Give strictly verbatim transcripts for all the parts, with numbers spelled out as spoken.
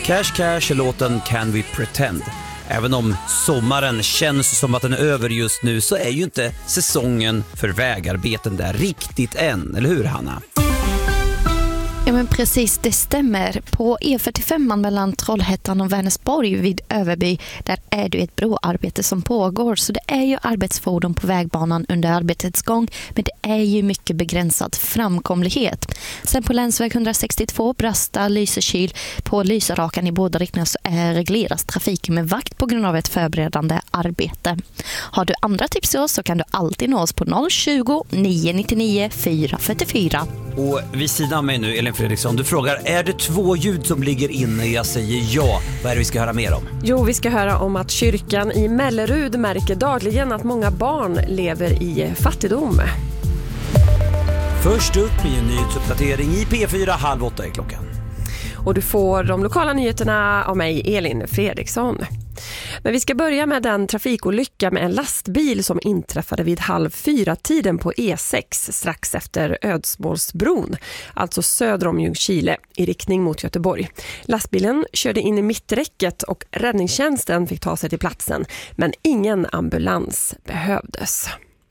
Cash Cash är låten Can We Pretend. Även om sommaren känns som att den är över just nu så är ju inte säsongen för vägarbeten där riktigt än, eller hur Hanna? Ja men precis, det stämmer. På E fyrtiofem mellan Trollhättan och Vänersborg vid Överby, där är det ett broarbete som pågår. Så det är ju arbetsfordon på vägbanan under arbetets gång, men det är ju mycket begränsad framkomlighet. Sen på länsväg hundrasextiotvå, Brasta, Lysekil, på Lyserakan i båda riktningar så är regleras trafiken med vakt på grund av ett förberedande arbete. Har du andra tips till oss så kan du alltid nå oss på noll tjugo, nio nittionio, fyra fyrtiofyra. Och vid sidan av mig nu, Elin Fredriksson, du frågar, är det två ljud som ligger inne? Jag säger ja. Vad är det vi ska höra mer om? Jo, vi ska höra om att kyrkan i Mellerud märker dagligen att många barn lever i fattigdom. Först upp i en nyhetsuppdatering i P fyra, halv åtta i klockan. Och du får de lokala nyheterna av mig, Elin Fredriksson. Men vi ska börja med den trafikolycka med en lastbil som inträffade vid halv fyra tiden på E sex strax efter Ödsmålsbron, alltså söder om Ljungskile i riktning mot Göteborg. Lastbilen körde in i mitträcket och räddningstjänsten fick ta sig till platsen, men ingen ambulans behövdes.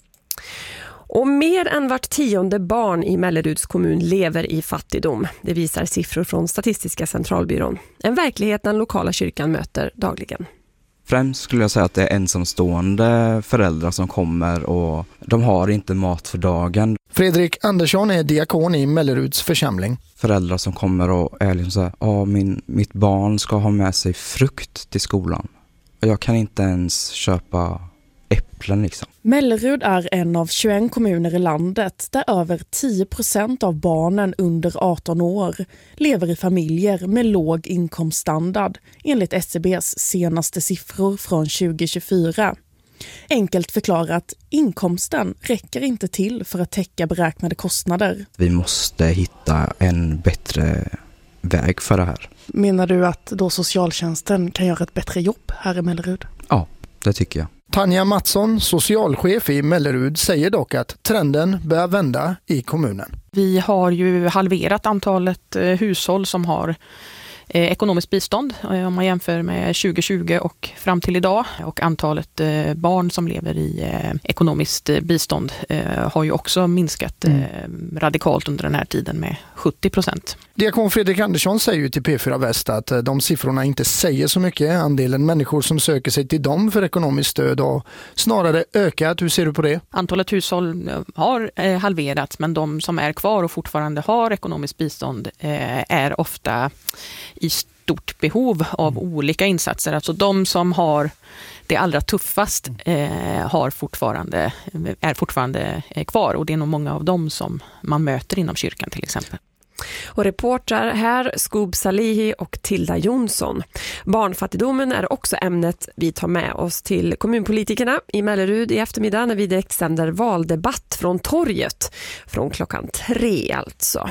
Och mer än vart tionde barn i Melleruds kommun lever i fattigdom. Det visar siffror från Statistiska centralbyrån. En verklighet den lokala kyrkan möter dagligen. Främst skulle jag säga att det är ensamstående föräldrar som kommer och de har inte mat för dagen. Fredrik Andersson är diakon i Melleruds församling. Föräldrar som kommer och är liksom så här, ja, min, mitt barn ska ha med sig frukt till skolan. Och jag kan inte ens köpa äpplen liksom. Mellerud är en av tjugoett kommuner i landet där över tio procent av barnen under arton år lever i familjer med låg inkomststandard enligt S C B:s senaste siffror från tjugo tjugofyra. Enkelt förklarat, inkomsten räcker inte till för att täcka beräknade kostnader. Vi måste hitta en bättre väg för det här. Menar du att då socialtjänsten kan göra ett bättre jobb här i Mellerud? Ja, det tycker jag. Tanja Mattsson, socialchef i Mellerud, säger dock att trenden börjar vända i kommunen. Vi har ju halverat antalet hushåll som har ekonomiskt bistånd om man jämför med tjugo tjugo och fram till idag. Och antalet barn som lever i ekonomiskt bistånd har ju också minskat mm. radikalt under den här tiden med sjuttio procent. Diakon Fredrik Andersson säger ju till P fyra Väst att de siffrorna inte säger så mycket. Andelen människor som söker sig till dem för ekonomiskt stöd har snarare ökat. Hur ser du på det? Antalet hushåll har halverats, men de som är kvar och fortfarande har ekonomiskt bistånd är ofta i stort behov av olika insatser. Alltså de som har det allra tuffast eh, har fortfarande, är fortfarande kvar, och det är nog många av dem som man möter inom kyrkan till exempel. Och reportrar här, Skoob Salihi och Tilda Jonsson. Barnfattigdomen är också ämnet vi tar med oss till kommunpolitikerna i Mellerud i eftermiddag när vi direktsänder valdebatt från torget från klockan tre alltså.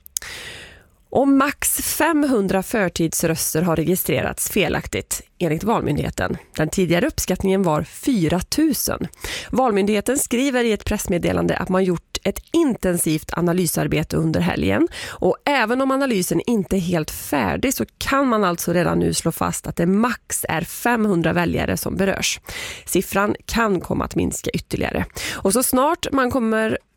Och max femhundra förtidsröster har registrerats felaktigt enligt Valmyndigheten. Den tidigare uppskattningen var fyra tusen. Valmyndigheten skriver i ett pressmeddelande att man gjort ett intensivt analysarbete under helgen. Och även om analysen inte är helt färdig så kan man alltså redan nu slå fast att det max är femhundra väljare som berörs. Siffran kan komma att minska ytterligare. Och så snart man kommer